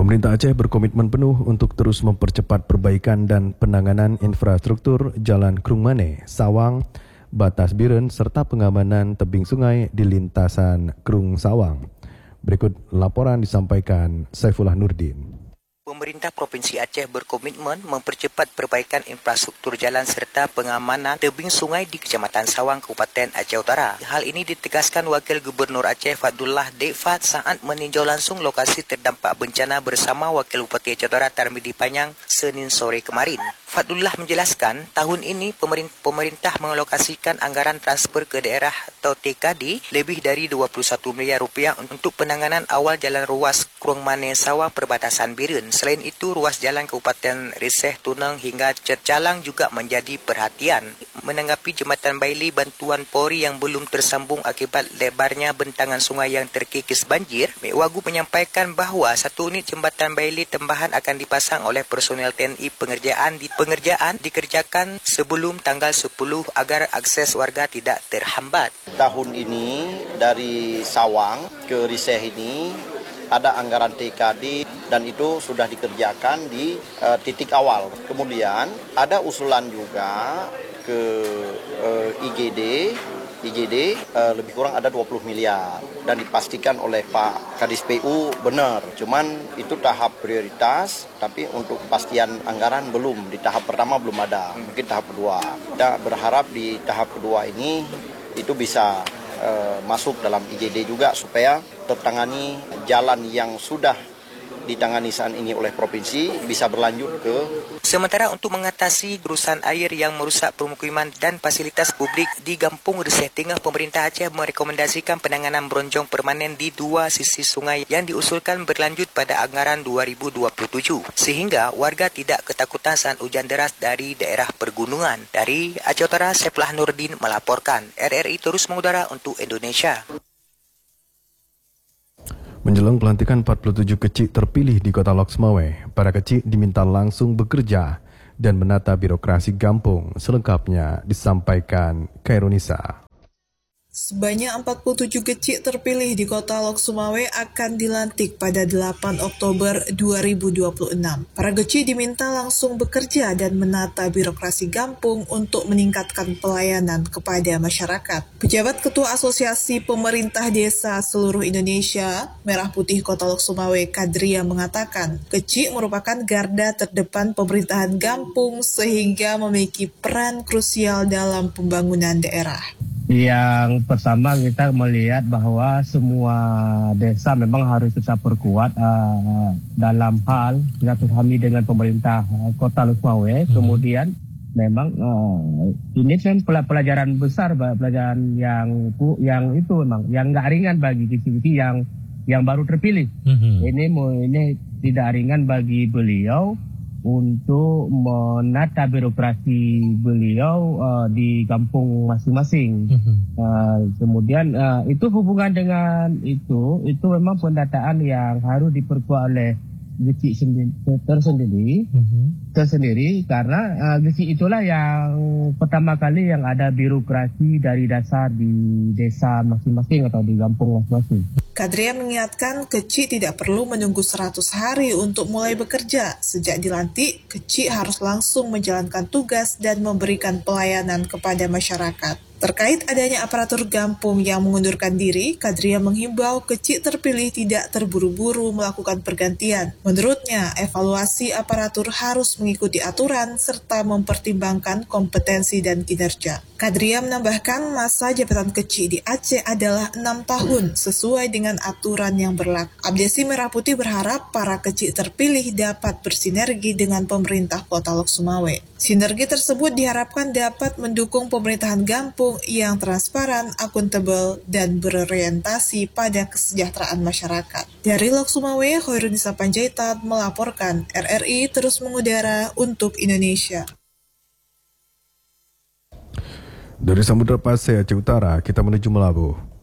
Pemerintah Aceh berkomitmen penuh untuk terus mempercepat perbaikan dan penanganan infrastruktur Jalan Krung Mane, Sawang, Batas Biren serta pengamanan tebing sungai di lintasan Krung Sawang. Berikut laporan disampaikan Saifullah Nurdin. Pemerintah Provinsi Aceh berkomitmen mempercepat perbaikan infrastruktur jalan serta pengamanan tebing sungai di Kecamatan Sawang, Kabupaten Aceh Utara. Hal ini ditegaskan Wakil Gubernur Aceh Fadlullah Dekfat saat meninjau langsung lokasi terdampak bencana bersama Wakil Bupati Aceh Utara Tarmidi Panyang Senin sore kemarin. Fadlullah menjelaskan, tahun ini pemerintah mengalokasikan anggaran transfer ke daerah atau TKD lebih dari 21 miliar rupiah untuk penanganan awal jalan ruas Krung Mane Sawang perbatasan Biren. Selain itu, ruas jalan Kabupaten Riseh, Tunang hingga Cercalang juga menjadi perhatian. Menanggapi Jembatan Bailey bantuan Polri yang belum tersambung akibat lebarnya bentangan sungai yang terkikis banjir, Mekwagu menyampaikan bahawa satu unit Jembatan Bailey tambahan akan dipasang oleh personel TNI. Pengerjaan dikerjakan sebelum tanggal 10 agar akses warga tidak terhambat. Tahun ini dari Sawang ke Riseh ini ada anggaran TKD dan itu sudah dikerjakan di titik awal. Kemudian ada usulan juga ke IGD lebih kurang ada 20 miliar dan dipastikan oleh Pak Kadis PU benar. Cuman itu tahap prioritas, tapi untuk kepastian anggaran belum. Di tahap pertama belum ada, mungkin tahap kedua. Kita berharap di tahap kedua ini itu bisa masuk dalam IGD juga supaya tertangani jalan yang sudah ditangani saat ini oleh provinsi bisa berlanjut ke. Sementara untuk mengatasi gerusan air yang merusak permukiman dan fasilitas publik di Kampung Riseh Tengah, pemerintah Aceh merekomendasikan penanganan bronjong permanen di dua sisi sungai yang diusulkan berlanjut pada anggaran 2027 sehingga warga tidak ketakutan saat hujan deras dari daerah pergunungan. Dari Aceh Utara, Saifullah Nurdin melaporkan. RRI terus mengudara untuk Indonesia. Menjelang pelantikan 47 kecik terpilih di Kota Lok Sumawe, para kecik diminta langsung bekerja dan menata birokrasi kampung. Selengkapnya disampaikan Kairunisa. Sebanyak 47 kecik terpilih di Kota Lok Sumawe akan dilantik pada 8 Oktober 2026. Para kecik diminta langsung bekerja dan menata birokrasi kampung untuk meningkatkan pelayanan kepada masyarakat. Pejabat Ketua Asosiasi Pemerintah Desa Seluruh Indonesia Merah Putih Kota Lok Sumawe, Kadria, mengatakan kecik merupakan garda terdepan pemerintahan kampung sehingga memiliki peran krusial dalam pembangunan daerah. Yang pertama kita melihat bahwa semua desa memang harus tetap berkuat dalam hal silaturahmi dengan pemerintah Kota Lok Sumawe. Kemudian memang ini kan pelajaran besar, pelajaran yang itu memang yang nggak ringan bagi kisi-kisi yang baru terpilih. Ini tidak ringan bagi beliau untuk menata birokrasi beliau di kampung masing-masing. Kemudian itu hubungan dengan itu memang pendataan yang harus diperkuat oleh Geci tersendiri karena Geci itulah yang pertama kali yang ada birokrasi dari dasar di desa masing-masing atau di kampung masing-masing. Kadria mengingatkan kecik tidak perlu menunggu 100 hari untuk mulai bekerja. Sejak dilantik, kecik harus langsung menjalankan tugas dan memberikan pelayanan kepada masyarakat. Terkait adanya aparatur kampung yang mengundurkan diri, Kadria menghimbau kecik terpilih tidak terburu-buru melakukan pergantian. Menurutnya, evaluasi aparatur harus mengikuti aturan serta mempertimbangkan kompetensi dan kinerja. Kadria menambahkan masa jabatan kecik di Aceh adalah 6 tahun sesuai dengan aturan yang berlaku. Abdesi Merah Putih berharap para kecik terpilih dapat bersinergi dengan pemerintah Kota Lok Sumawe. Sinergi tersebut diharapkan dapat mendukung pemerintahan kampung yang transparan, akuntabel, dan berorientasi pada kesejahteraan masyarakat. Dari Lok Sumawe, Khairunisa Panjaitan melaporkan. RRI terus mengudara untuk Indonesia. Dari Samudra Pasir Aceh Utara, kita menuju Melabuh.